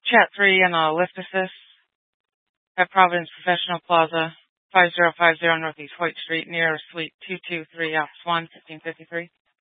Chat 3 and a lift assist at Providence Professional Plaza, 5050 Northeast White Street, near Suite 223, Office 1, 1553.